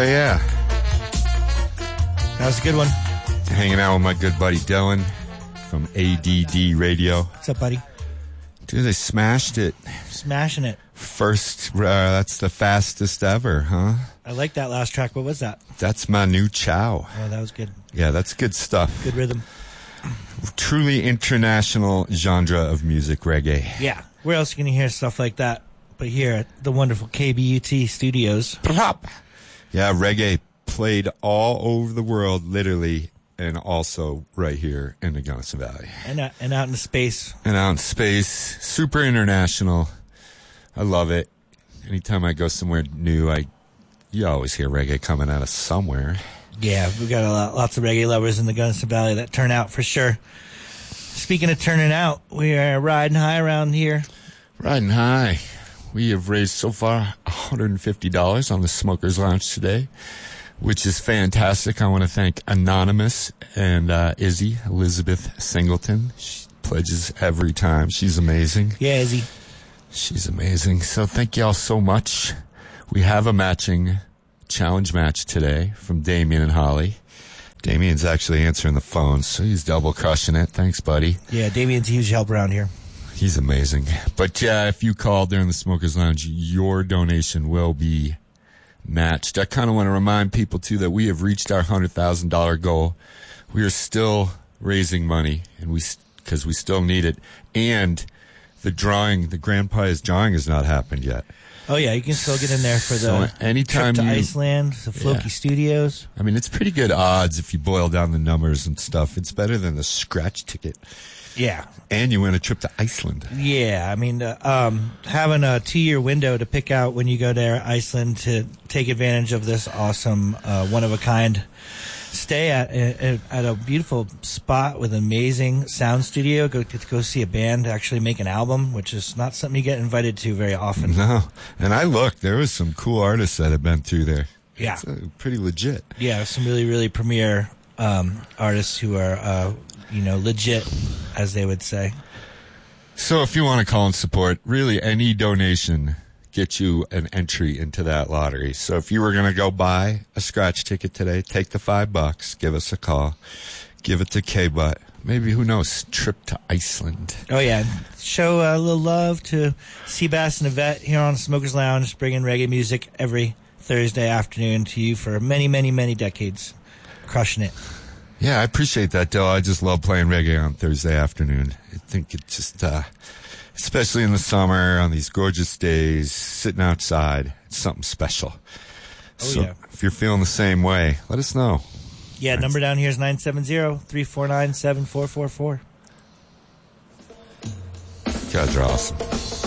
Oh, yeah. That was a good one. Hanging out with my good buddy Dylan from ADD Radio. What's up, buddy? Dude, they smashed it. Smashing it. First, that's the fastest ever, huh? I like that last track. What was that? That's Manu Chao. Oh, that was good. Yeah, that's good stuff. Good rhythm. Truly international genre of music, reggae. Yeah. Where else can you hear stuff like that? But here at the wonderful KBUT studios. Yeah, reggae played all over the world, literally, and also right here in the Gunnison Valley. And out in space. And out in space. Super international. I love it. Anytime I go somewhere new, you always hear reggae coming out of somewhere. Yeah, we got lots of reggae lovers in the Gunnison Valley that turn out for sure. Speaking of turning out, we are riding high around here. Riding high. We have raised so far $150 on the Smokers Lounge today, which is fantastic. I want to thank Anonymous and Izzy, Elizabeth Singleton. She pledges every time. She's amazing. Yeah, Izzy. She's amazing. So thank y'all so much. We have a matching challenge match today from Damien and Holly. Damien's actually answering the phone, so he's double crushing it. Thanks, buddy. Yeah, Damien's a huge help around here. He's amazing. But yeah, if you call during the Smokers Lounge, your donation will be matched. I kind of want to remind people, too, that we have reached our $100,000 goal. We are still raising money, and because we still need it. And the grand prize drawing has not happened yet. Oh, yeah, you can still get in there for the anytime trip to Iceland, the Floki Studios. I mean, it's pretty good odds if you boil down the numbers and stuff. It's better than the scratch ticket. Yeah. And you win a trip to Iceland. Yeah, I mean, having a 2-year window to pick out when you go to Iceland to take advantage of this awesome, one-of-a-kind stay at a beautiful spot with an amazing sound studio. Get to go see a band actually make an album, which is not something you get invited to very often. No. And I looked. There was some cool artists that have been through there. Yeah. It's pretty legit. Yeah, some really, really premier artists who are, legit, as they would say. So if you want to call and support, really any donation gets you an entry into that lottery. So if you were going to go buy a scratch ticket today, take the $5, give us a call, give it to K-Butt. Maybe, who knows, trip to Iceland. Oh, yeah. Show a little love to Seabass and Yvette here on Smokers Lounge, bringing reggae music every Thursday afternoon to you for many, many, many decades. Crushing it. Yeah, I appreciate that, Dill. I just love playing reggae on Thursday afternoon. I think it just, especially in the summer, on these gorgeous days, sitting outside, it's something special. So if you're feeling the same way, let us know. Yeah, number down here is 970-349-7444. You guys are awesome.